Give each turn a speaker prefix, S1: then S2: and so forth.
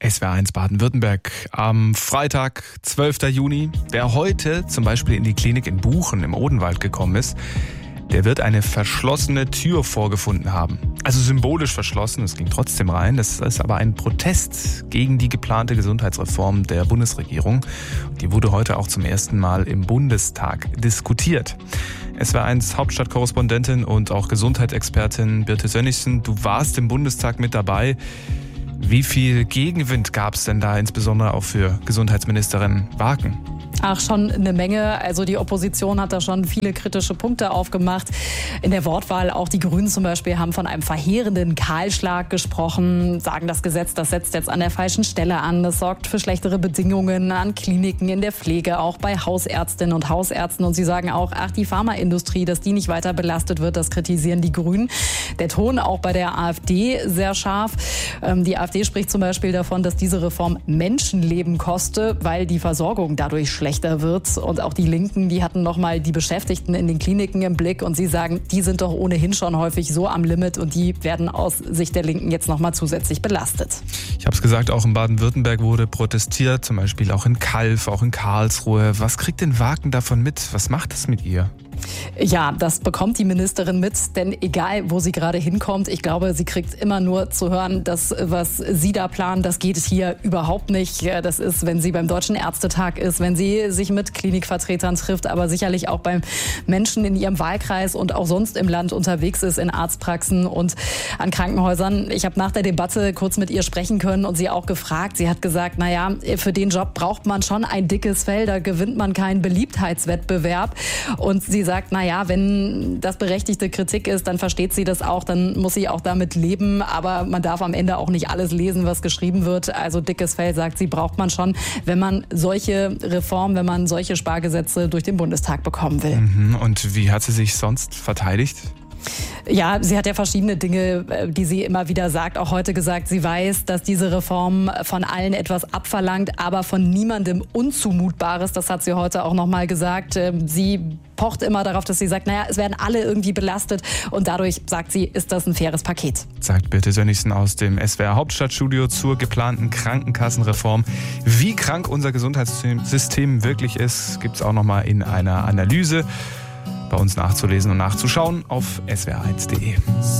S1: SWR1 Baden-Württemberg am Freitag, 12. Juni. Wer heute zum Beispiel in die Klinik in Buchen im Odenwald gekommen ist, der wird eine verschlossene Tür vorgefunden haben. Also symbolisch verschlossen, es ging trotzdem rein. Das ist aber ein Protest gegen die geplante Gesundheitsreform der Bundesregierung. Die wurde heute auch zum ersten Mal im Bundestag diskutiert. SWR1 Hauptstadtkorrespondentin und auch Gesundheitsexpertin Birte Sönnigsen, du warst im Bundestag mit dabei. Wie viel Gegenwind gab es denn da insbesondere auch für Gesundheitsministerin Wagen?
S2: Ach, schon eine Menge. Also die Opposition hat da schon viele kritische Punkte aufgemacht. In der Wortwahl auch die Grünen zum Beispiel haben von einem verheerenden Kahlschlag gesprochen, sagen, das Gesetz, das setzt jetzt an der falschen Stelle an. Das sorgt für schlechtere Bedingungen an Kliniken, in der Pflege, auch bei Hausärztinnen und Hausärzten. Und sie sagen auch, die Pharmaindustrie, dass die nicht weiter belastet wird, das kritisieren die Grünen. Der Ton auch bei der AfD sehr scharf. Die AfD spricht zum Beispiel davon, dass diese Reform Menschenleben koste, weil die Versorgung dadurch schlechter wird. Und auch die Linken, die hatten nochmal die Beschäftigten in den Kliniken im Blick und sie sagen, die sind doch ohnehin schon häufig so am Limit und die werden aus Sicht der Linken jetzt nochmal zusätzlich belastet.
S1: Ich habe es gesagt, auch in Baden-Württemberg wurde protestiert, zum Beispiel auch in Calw, auch in Karlsruhe. Was kriegt denn Wagen davon mit? Was macht das mit ihr?
S2: Ja, das bekommt die Ministerin mit, denn egal, wo sie gerade hinkommt, ich glaube, sie kriegt immer nur zu hören, dass was sie da planen, das geht hier überhaupt nicht. Das ist, wenn sie beim Deutschen Ärztetag ist, wenn sie sich mit Klinikvertretern trifft, aber sicherlich auch beim Menschen in ihrem Wahlkreis und auch sonst im Land unterwegs ist, in Arztpraxen und an Krankenhäusern. Ich habe nach der Debatte kurz mit ihr sprechen können und sie auch gefragt. Sie hat gesagt, naja, für den Job braucht man schon ein dickes Fell, da gewinnt man keinen Beliebtheitswettbewerb. Und sie sagt, naja, wenn das berechtigte Kritik ist, dann versteht sie das auch, dann muss sie auch damit leben, aber man darf am Ende auch nicht alles lesen, was geschrieben wird. Also dickes Fell, sagt sie, braucht man schon, wenn man solche Reformen, wenn man solche Spargesetze durch den Bundestag bekommen will.
S1: Und wie hat sie sich sonst verteidigt?
S2: Ja, sie hat ja verschiedene Dinge, die sie immer wieder sagt, auch heute gesagt. Sie weiß, dass diese Reform von allen etwas abverlangt, aber von niemandem Unzumutbares. Das hat sie heute auch nochmal gesagt. Sie pocht immer darauf, dass sie sagt, naja, es werden alle irgendwie belastet und dadurch, sagt sie, ist das ein faires Paket.
S1: Sagt Birte Sönnigsen aus dem SWR Hauptstadtstudio zur geplanten Krankenkassenreform. Wie krank unser Gesundheitssystem wirklich ist, gibt es auch nochmal in einer Analyse bei uns nachzulesen und nachzuschauen auf swr1.de.